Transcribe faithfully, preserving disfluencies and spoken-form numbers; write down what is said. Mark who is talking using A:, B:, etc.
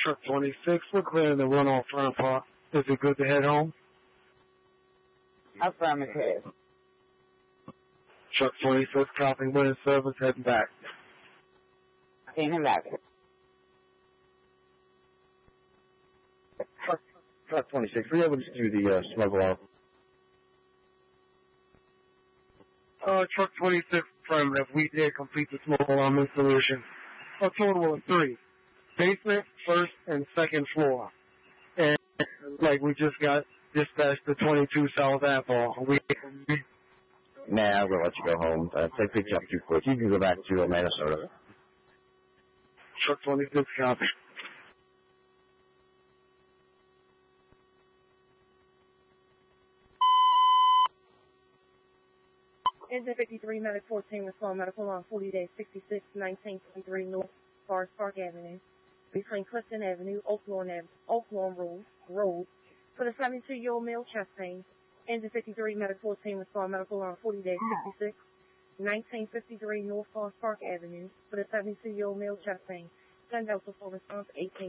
A: Truck twenty-six, we're clearing the runoff front park. Is it good to head home?
B: Affirmative.
A: Truck twenty-six, copying wind service, heading back.
B: Seen him back.
C: Truck, truck twenty-six, were you able to do the uh, smoke alarm?
A: Uh, truck twenty-six, affirmative. We did complete the smoke alarm installation. A total of three. Basement, first, and second floor. And, like, we just got dispatched to twenty-two South Apple. We,
C: Nah, I'm gonna let you go home. Uh, they picked you up too quick. You can go back to uh, Minnesota.
A: Truck twenty-six, copy.
D: Engine fifty-three, Medic fourteen, respond medical on forty days, sixty-six, nineteen twenty-three North Forest Park Avenue, between Clifton Avenue, Oaklawn Avenue, Oaklawn Road, Road, for the seventy-two-year-old male chest pain. Engine fifty-three, Medic fourteen, respond medical on forty days, sixty-six, nineteen fifty-three North Forest Park Avenue, for the seventy-two-year-old male chest pain. Send Delta for response eighteen.